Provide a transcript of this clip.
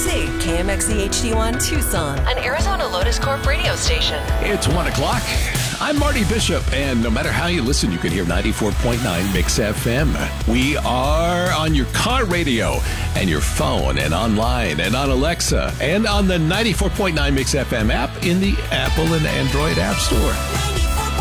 KMXC, KMXC HD1 Tucson, an Arizona Lotus Corp radio station. It's 1 o'clock. I'm Marty Bishop, and no matter how you listen, you can hear 94.9 Mix FM. We are on your car radio and your phone and online and on Alexa and on the 94.9 Mix FM app in the Apple and Android App Store.